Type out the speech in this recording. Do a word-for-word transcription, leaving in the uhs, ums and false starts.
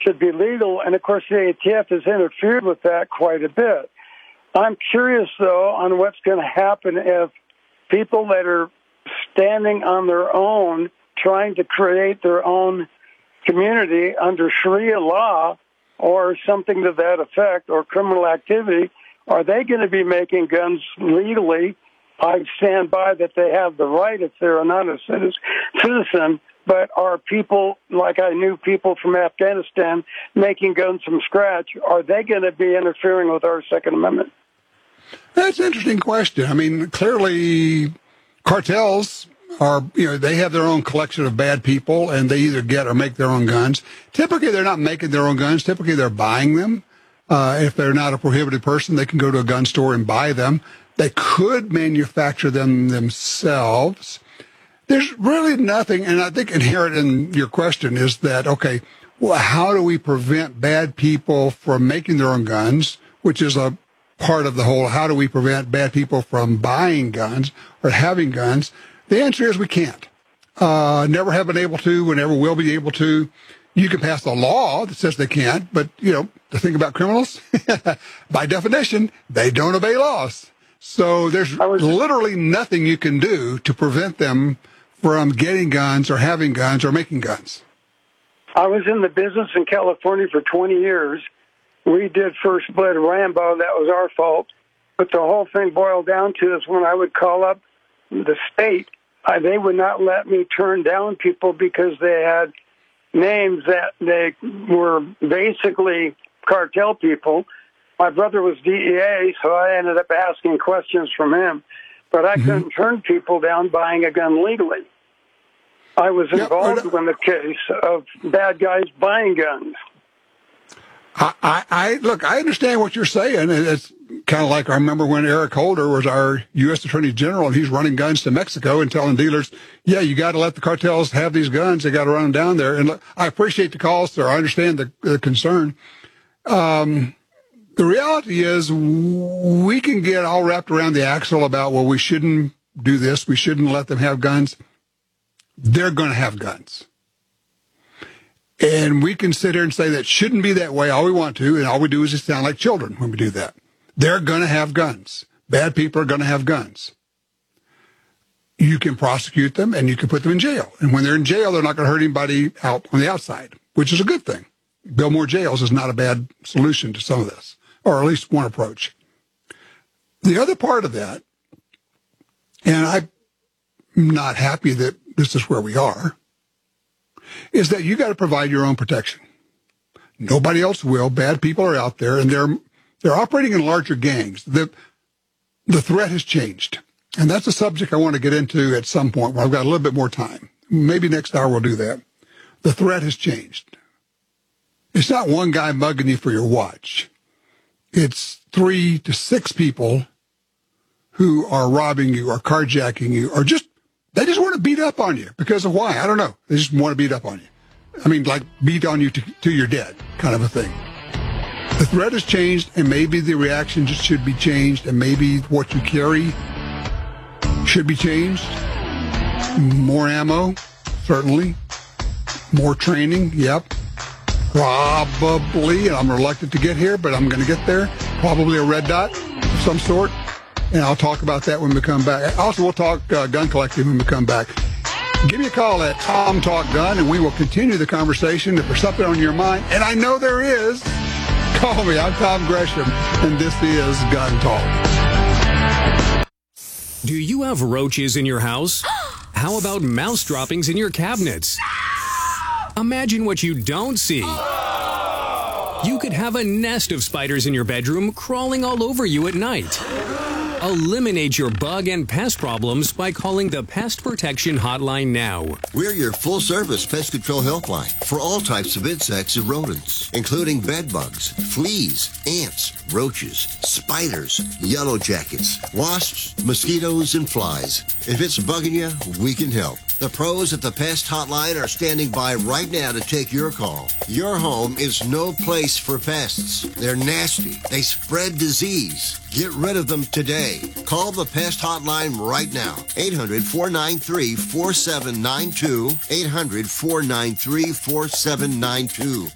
should be legal. And, of course, the A T F has interfered with that quite a bit. I'm curious, though, on what's going to happen if people that are standing on their own, trying to create their own community under Sharia law or something to that effect, or criminal activity, are they going to be making guns legally? I stand by that they have the right if they're not a citizen, but are people, like I knew people from Afghanistan, making guns from scratch, are they going to be interfering with our Second Amendment? That's an interesting question. I mean, clearly cartels are, you know, they have their own collection of bad people, and they either get or make their own guns. Typically, they're not making their own guns. Typically, they're buying them. Uh, if they're not a prohibited person, they can go to a gun store and buy them. They could manufacture them themselves. There's really nothing, and I think inherent in your question is that, okay, well, how do we prevent bad people from making their own guns, which is a part of the whole, how do we prevent bad people from buying guns or having guns? The answer is we can't. Uh, never have been able to, we never will be able to. You can pass a law that says they can't, but, you know, the thing about criminals, by definition, they don't obey laws. So there's was, literally nothing you can do to prevent them from getting guns or having guns or making guns. I was in the business in California for twenty years. We did First Blood Rambo. That was our fault. But the whole thing boiled down to is when I would call up the state, I, they would not let me turn down people because they had names that they were basically cartel people. My brother was D E A, so I ended up asking questions from him. But I mm-hmm. couldn't turn people down buying a gun legally. I was involved yep. in the case of bad guys buying guns. I, I, I look, I understand what you're saying. It's kind of like I remember when Eric Holder was our U S Attorney General, and he's running guns to Mexico and telling dealers, yeah, you got to let the cartels have these guns. They got to run them down there. And look, I appreciate the call, sir. I understand the, the concern. Um, the reality is we can get all wrapped around the axle about, well, we shouldn't do this. We shouldn't let them have guns. They're going to have guns. And we can sit here and say that shouldn't be that way all we want to, and all we do is just sound like children when we do that. They're going to have guns. Bad people are going to have guns. You can prosecute them, and you can put them in jail. And when they're in jail, they're not going to hurt anybody out on the outside, which is a good thing. Build more jails is not a bad solution to some of this, or at least one approach. The other part of that, and I'm not happy that this is where we are, is that you got to provide your own protection. Nobody else will. Bad people are out there, and they're they're operating in larger gangs. The the threat has changed, and that's a subject I want to get into at some point where I've got a little bit more time. Maybe next hour we'll do that. The threat has changed. It's not one guy mugging you for your watch. It's three to six people who are robbing you or carjacking you or just They just want to beat up on you because of why? I don't know. They just want to beat up on you. I mean, like beat on you to, to you're dead kind of a thing. The threat has changed, and maybe the reaction just should be changed, and maybe what you carry should be changed. More ammo, certainly. More training, yep. Probably, and I'm reluctant to get here, but I'm going to get there. Probably a red dot of some sort. And I'll talk about that when we come back. Also, we'll talk uh, gun collecting when we come back. Give me a call at Tom Talk Gun, and we will continue the conversation. If there's something on your mind, and I know there is, call me. I'm Tom Gresham, and this is Gun Talk. Do you have roaches in your house? How about mouse droppings in your cabinets? Imagine what you don't see. You could have a nest of spiders in your bedroom crawling all over you at night. Eliminate your bug and pest problems by calling the Pest Protection Hotline now. We're your full-service pest control helpline for all types of insects and rodents, including bed bugs, fleas, ants, roaches, spiders, yellow jackets, wasps, mosquitoes, and flies. If it's bugging you, we can help. The pros at the Pest Hotline are standing by right now to take your call. Your home is no place for pests. They're nasty. They spread disease. Get rid of them today. Call the Pest Hotline right now. eight hundred, four nine three, four seven nine two. eight hundred, four nine three, four seven nine two.